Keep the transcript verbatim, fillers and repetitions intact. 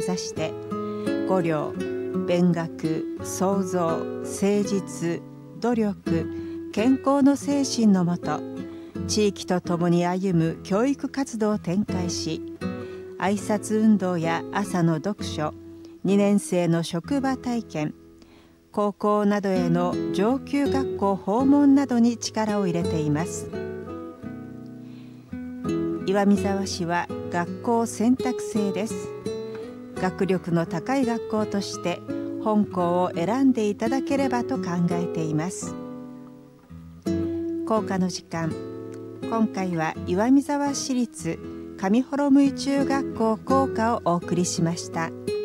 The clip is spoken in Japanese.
指して御寮、勉学、創造、誠実、努力、健康の精神のもと、地域とともに歩む教育活動を展開し、挨拶運動や朝の読書、にねん生の職場体験、高校などへの上級学校訪問などに力を入れています。岩見沢市は学校選択制です。学力の高い学校として本校を選んでいただければと考えています。校歌の時間、今回は岩見沢市立上幌向中学校校歌をお送りしました。